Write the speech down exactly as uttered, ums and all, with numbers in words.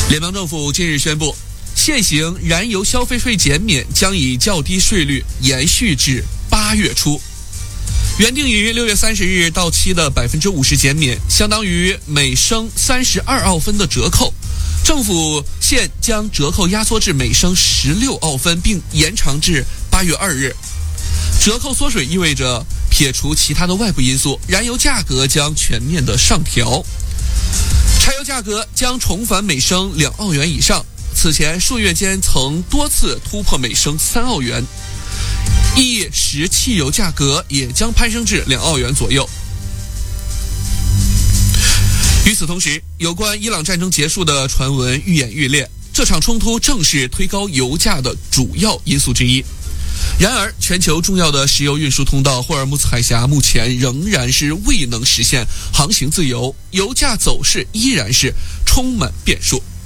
联邦政府近日宣布，现行燃油消费税减免将以较低税率延续至八月初。原定于六月三十日到期的百分之五十减免，相当于每升三十二澳分的折扣。政府现将折扣压缩至每升十六澳分，并延长至八月二日。折扣缩水意味着撇除其他的外部因素，燃油价格将全面的上调。柴油价格将重返每升两澳元以上，此前数月间曾多次突破每升三澳元。一时汽油价格也将攀升至两澳元左右。与此同时，有关伊朗战争结束的传闻愈演愈烈，这场冲突正是推高油价的主要因素之一。然而，全球重要的石油运输通道霍尔木兹海峡目前仍然是未能实现航行自由，油价走势依然是充满变数。